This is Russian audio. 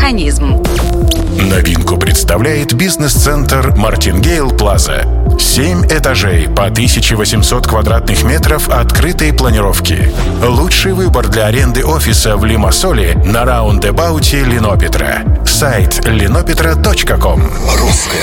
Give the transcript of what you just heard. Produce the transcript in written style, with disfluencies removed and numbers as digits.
механизм. Новинку представляет бизнес-центр Мартингейл Плаза. 7 этажей по 1800 квадратных метров открытой планировки. Лучший выбор для аренды офиса в Лимассоле на раундэбауте Линопетра. Сайт linopetra.com.